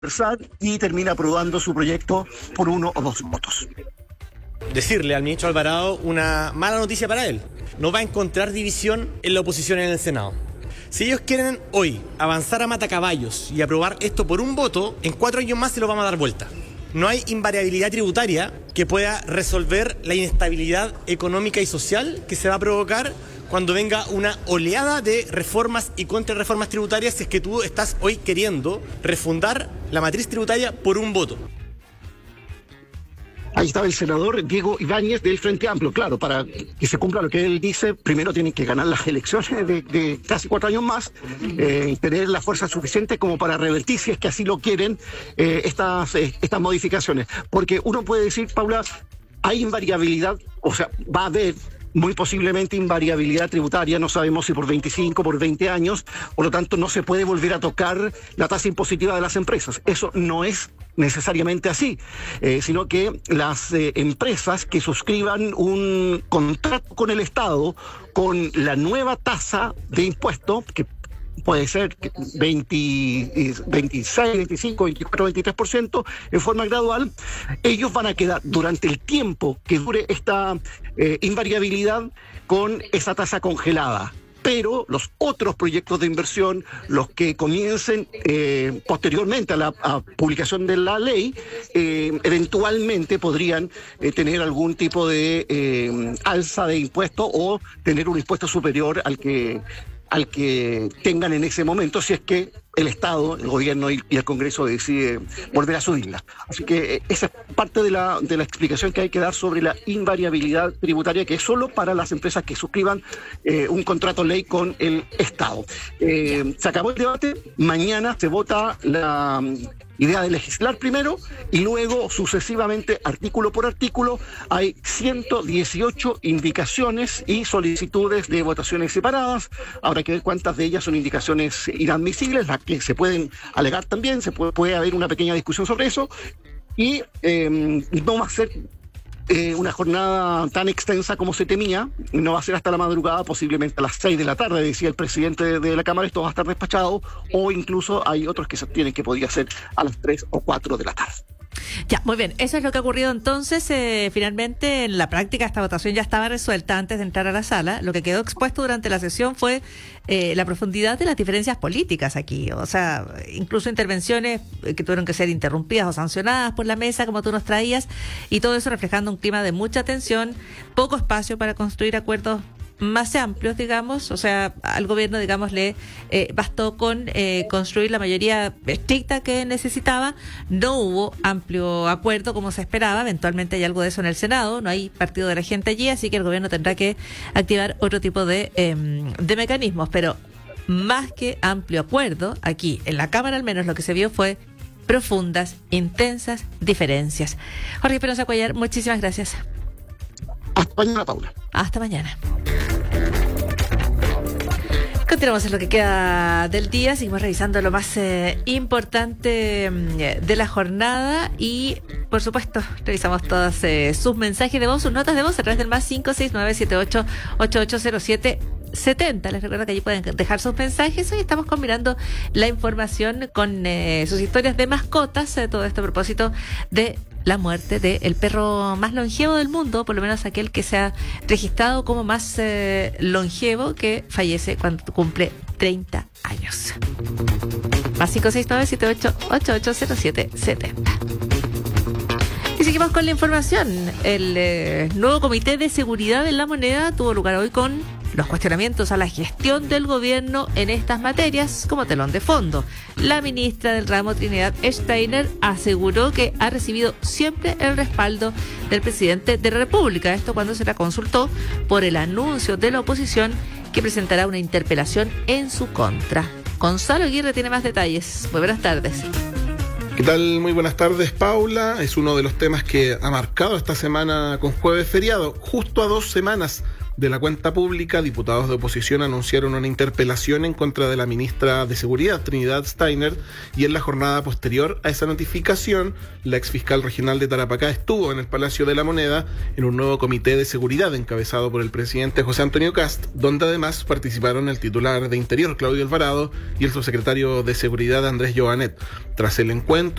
y termina aprobando su proyecto por 1 o 2 votos. Decirle al ministro Alvarado una mala noticia para él. No va a encontrar división en la oposición en el Senado. Si ellos quieren hoy avanzar a matacaballos y aprobar esto por un voto, en 4 años más se lo vamos a dar vuelta. No hay invariabilidad tributaria que pueda resolver la inestabilidad económica y social que se va a provocar cuando venga una oleada de reformas y contrarreformas tributarias, si es que tú estás hoy queriendo refundar la matriz tributaria por un voto. Ahí estaba el senador Diego Ibáñez del Frente Amplio. Claro, para que se cumpla lo que él dice, primero tienen que ganar las elecciones de casi 4 años más, tener la fuerza suficiente como para revertir, si es que así lo quieren, estas modificaciones. Porque uno puede decir, Paula, hay invariabilidad, o sea, va a haber muy posiblemente invariabilidad tributaria, no sabemos si por 25, por 20 años, por lo tanto no se puede volver a tocar la tasa impositiva de las empresas. Eso no es necesariamente así, sino que las empresas que suscriban un contrato con el Estado con la nueva tasa de impuesto, que puede ser 26, 25, 24, 23% en forma gradual, ellos van a quedar durante el tiempo que dure esta invariabilidad con esa tasa congelada. Pero los otros proyectos de inversión, los que comiencen posteriormente a la publicación de la ley, eventualmente podrían tener algún tipo de alza de impuesto o tener un impuesto superior al que tengan en ese momento, si es que el Estado, el gobierno y el Congreso decide volver a subirla. Así que esa es parte de la explicación que hay que dar sobre la invariabilidad tributaria, que es solo para las empresas que suscriban un contrato ley con el Estado. Se acabó el debate, mañana se vota la idea de legislar primero y luego sucesivamente, artículo por artículo, hay 118 indicaciones y solicitudes de votaciones separadas. Habrá que ver cuántas de ellas son indicaciones inadmisibles, las que se pueden alegar también, puede haber una pequeña discusión sobre eso, y no va a ser una jornada tan extensa como se temía, no va a ser hasta la madrugada, posiblemente a las 6 de la tarde, decía el presidente de la Cámara, esto va a estar despachado, o incluso hay otros que se tienen que podría ser a las 3 o 4 de la tarde. Ya, muy bien. Eso es lo que ha ocurrido entonces. Finalmente, en la práctica, esta votación ya estaba resuelta antes de entrar a la sala. Lo que quedó expuesto durante la sesión fue la profundidad de las diferencias políticas aquí. O sea, incluso intervenciones que tuvieron que ser interrumpidas o sancionadas por la mesa, como tú nos traías, y todo eso reflejando un clima de mucha tensión, poco espacio para construir acuerdos más amplios, digamos. O sea, al gobierno, digamos, le bastó con construir la mayoría estricta que necesitaba. No hubo amplio acuerdo como se esperaba. Eventualmente hay algo de eso en el Senado, no hay partido de la gente allí, así que el gobierno tendrá que activar otro tipo de mecanismos. Pero más que amplio acuerdo, aquí en la Cámara al menos lo que se vio fue profundas, intensas diferencias. Jorge Espinosa Cuellar, muchísimas gracias. Hasta mañana, Paula. Hasta mañana. Continuamos en lo que queda del día, seguimos revisando lo más importante de la jornada y, por supuesto, revisamos todos sus mensajes de voz, sus notas de voz a través del más 56978880770. Les recuerdo que allí pueden dejar sus mensajes. Hoy estamos combinando la información con sus historias de mascotas, todo esto a propósito de la muerte del perro más longevo del mundo, por lo menos aquel que se ha registrado como más longevo, que fallece cuando cumple 30 años. Más 56978880770. Y seguimos con la información. El nuevo Comité de Seguridad en la Moneda tuvo lugar hoy con los cuestionamientos a la gestión del gobierno en estas materias como telón de fondo. La ministra del ramo, Trinidad Steiner, aseguró que ha recibido siempre el respaldo del presidente de la República. Esto cuando se la consultó por el anuncio de la oposición que presentará una interpelación en su contra. Gonzalo Aguirre tiene más detalles. Muy buenas tardes. ¿Qué tal? Muy buenas tardes, Paula. Es uno de los temas que ha marcado esta semana con jueves feriado, justo a 2 semanas de la cuenta pública, diputados de oposición anunciaron una interpelación en contra de la ministra de Seguridad, Trinidad Steiner, y en la jornada posterior a esa notificación, la exfiscal regional de Tarapacá estuvo en el Palacio de la Moneda en un nuevo comité de seguridad encabezado por el presidente José Antonio Kast, donde además participaron el titular de Interior, Claudio Alvarado, y el subsecretario de Seguridad, Andrés Joanet. Tras el encuentro,